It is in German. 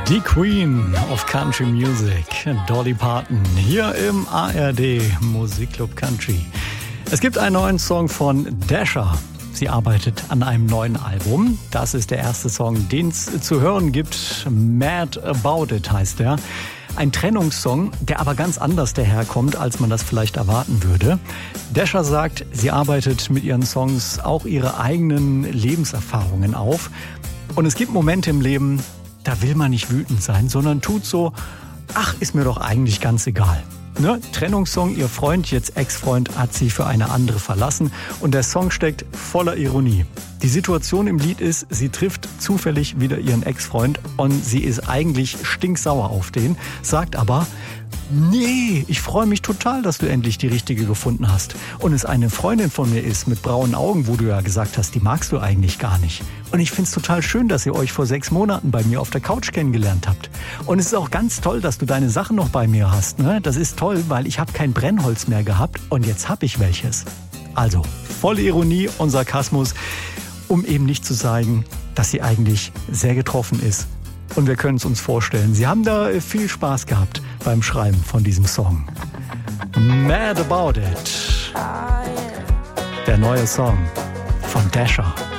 Die Queen of Country Music, Dolly Parton, hier im ARD Musikclub Country. Es gibt einen neuen Song von Dasher. Sie arbeitet an einem neuen Album. Das ist der erste Song, den es zu hören gibt. Mad About It heißt er. Ein Trennungssong, der aber ganz anders daherkommt, als man das vielleicht erwarten würde. Dasher sagt, sie arbeitet mit ihren Songs auch ihre eigenen Lebenserfahrungen auf. Und es gibt Momente im Leben, da will man nicht wütend sein, sondern tut so, ach, ist mir doch eigentlich ganz egal. Ne? Trennungssong, ihr Freund, jetzt Ex-Freund, hat sie für eine andere verlassen und der Song steckt voller Ironie. Die Situation im Lied ist, sie trifft zufällig wieder ihren Ex-Freund und sie ist eigentlich stinksauer auf den, sagt aber, nee, ich freue mich total, dass du endlich die richtige gefunden hast. Und es eine Freundin von mir ist mit braunen Augen, wo du ja gesagt hast, die magst du eigentlich gar nicht. Und ich finde es total schön, dass ihr euch vor 6 Monaten bei mir auf der Couch kennengelernt habt. Und es ist auch ganz toll, dass du deine Sachen noch bei mir hast. Ne? Das ist toll, weil ich habe kein Brennholz mehr gehabt und jetzt habe ich welches. Also, volle Ironie und Sarkasmus, um eben nicht zu zeigen, dass sie eigentlich sehr getroffen ist. Und wir können es uns vorstellen, sie haben da viel Spaß gehabt beim Schreiben von diesem Song. Mad About It. Der neue Song von Dasher.